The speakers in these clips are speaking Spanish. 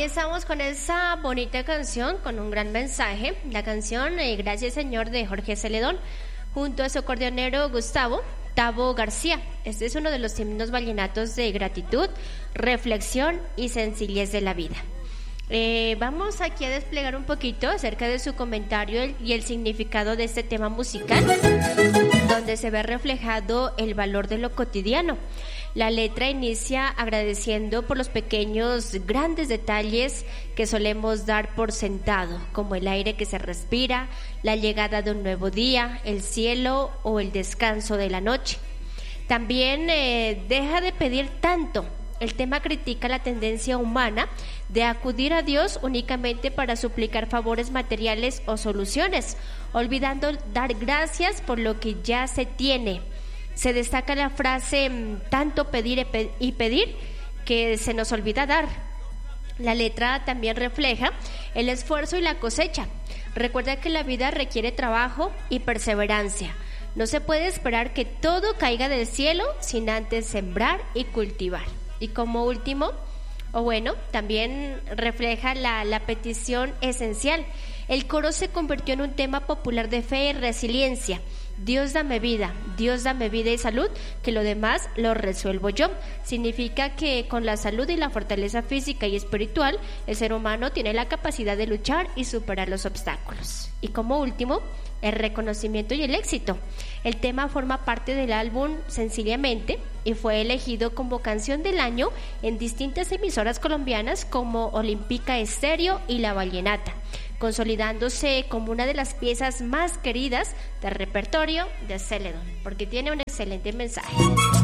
estamos con esa bonita canción, con un gran mensaje. La canción Gracias Señor de Jorge Celedón, junto a su acordeonero Gustavo Tavo García. Este es uno de los himnos vallenatos de gratitud, reflexión y sencillez de la vida. Vamos aquí a desplegar un poquito acerca de su comentario y el significado de este tema musical, donde se ve reflejado el valor de lo cotidiano. La letra inicia agradeciendo por los pequeños, grandes detalles que solemos dar por sentado, como el aire que se respira, la llegada de un nuevo día, el cielo o el descanso de la noche. También deja de pedir tanto. El tema critica la tendencia humana de acudir a Dios únicamente para suplicar favores materiales o soluciones, olvidando dar gracias por lo que ya se tiene. Se destaca la frase tanto pedir y pedir que se nos olvida dar. La letra también refleja el esfuerzo y la cosecha. Recuerda que la vida requiere trabajo y perseverancia. No se puede esperar que todo caiga del cielo sin antes sembrar y cultivar. Y como último, también refleja la petición esencial. El coro se convirtió en un tema popular de fe y resiliencia. Dios dame vida y salud, que lo demás lo resuelvo yo. Significa que con la salud y la fortaleza física y espiritual, el ser humano tiene la capacidad de luchar y superar los obstáculos. Y como último, el reconocimiento y el éxito. El tema forma parte del álbum Sencillamente y fue elegido como canción del año en distintas emisoras colombianas como Olímpica Estéreo y La Vallenata, consolidándose como una de las piezas más queridas del repertorio de Celedón, porque tiene un excelente mensaje.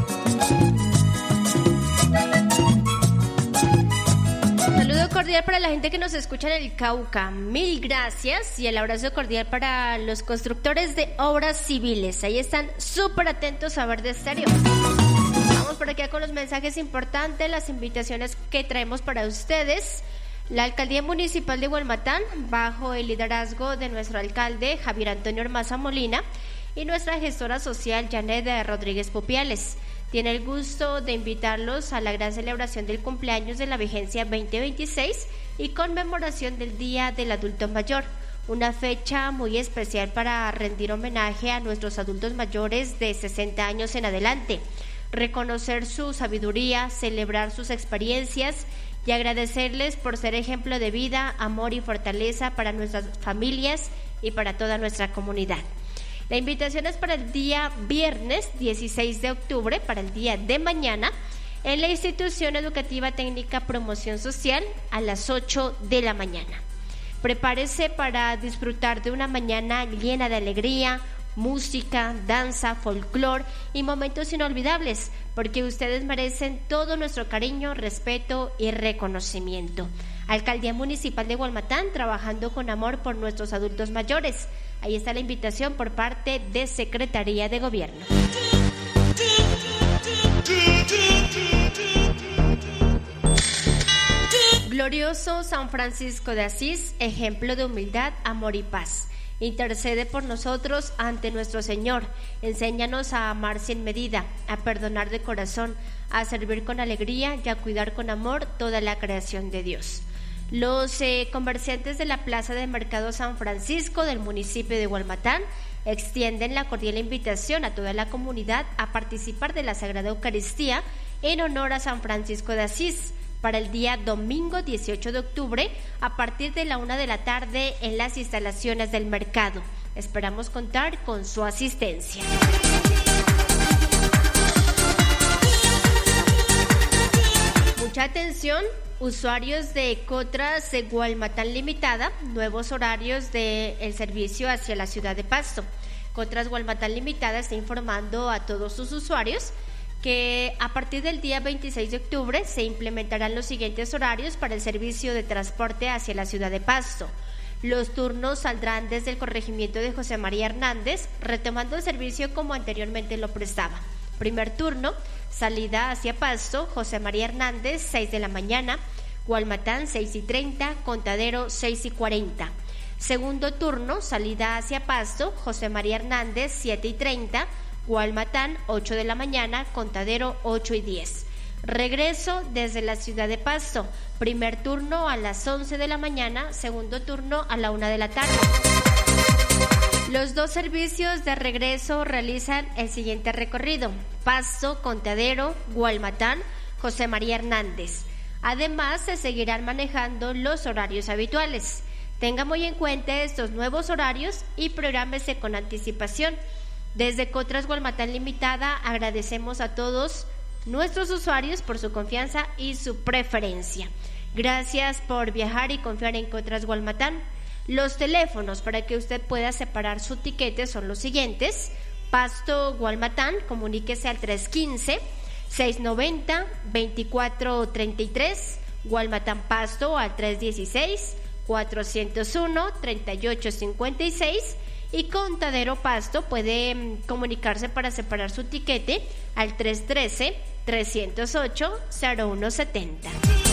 Saludo cordial para la gente que nos escucha en el Cauca, mil gracias, y el abrazo cordial para los constructores de obras civiles, ahí están súper atentos a Verde Estéreo. Vamos por aquí con los mensajes importantes, las invitaciones que traemos para ustedes. La Alcaldía Municipal de Hualmatán, bajo el liderazgo de nuestro alcalde Javier Antonio Ormaza Molina y nuestra gestora social Janet Rodríguez Pupiales, tiene el gusto de invitarlos a la gran celebración del cumpleaños de la vigencia 2026 y conmemoración del Día del Adulto Mayor, una fecha muy especial para rendir homenaje a nuestros adultos mayores de 60 años en adelante, reconocer su sabiduría, celebrar sus experiencias y agradecerles por ser ejemplo de vida, amor y fortaleza para nuestras familias y para toda nuestra comunidad. La invitación es para el día viernes 16 de octubre, para el día de mañana, en la Institución Educativa Técnica Promoción Social a las 8 de la mañana. Prepárese para disfrutar de una mañana llena de alegría, música, danza, folclor y momentos inolvidables, porque ustedes merecen todo nuestro cariño, respeto y reconocimiento. Alcaldía Municipal de Hualmatán, trabajando con amor por nuestros adultos mayores. Ahí está la invitación por parte de Secretaría de Gobierno. Glorioso San Francisco de Asís, ejemplo de humildad, amor y paz. Intercede por nosotros ante nuestro Señor. Enséñanos a amar sin medida, a perdonar de corazón, a servir con alegría y a cuidar con amor toda la creación de Dios. Los comerciantes de la Plaza de Mercado San Francisco del municipio de Hualmatán extienden la cordial invitación a toda la comunidad a participar de la Sagrada Eucaristía en honor a San Francisco de Asís para el día domingo 18 de octubre a partir de la 1 de la tarde en las instalaciones del mercado. Esperamos contar con su asistencia. Mucha atención, usuarios de Cotras Hualmatán Limitada, nuevos horarios del servicio hacia la ciudad de Pasto. Cotras Hualmatán Limitada está informando a todos sus usuarios que a partir del día 26 de octubre se implementarán los siguientes horarios para el servicio de transporte hacia la ciudad de Pasto. Los turnos saldrán desde el corregimiento de José María Hernández, retomando el servicio como anteriormente lo prestaba. Primer turno, salida hacia Pasto, José María Hernández, 6 de la mañana, Hualmatán, 6:30, Contadero, 6:40. Segundo turno, salida hacia Pasto, José María Hernández, 7:30, Hualmatán, 8 de la mañana, Contadero, 8:10. Regreso desde la ciudad de Pasto. Primer turno a las 11 de la mañana, segundo turno a la 1 de la tarde. Los dos servicios de regreso realizan el siguiente recorrido: Pasto, Contadero, Gualmatán, José María Hernández. Además, se seguirán manejando los horarios habituales. Tenga muy en cuenta estos nuevos horarios y prográmese con anticipación. Desde Cotras Gualmatán Limitada agradecemos a todos nuestros usuarios por su confianza y su preferencia. Gracias por viajar y confiar en Cotras Gualmatán. Los teléfonos para que usted pueda separar su tiquete son los siguientes: Pasto Gualmatán, comuníquese al 315-690-2433, Gualmatán Pasto al 316-401-3856 y Contadero Pasto puede comunicarse para separar su tiquete al 313-308-0170.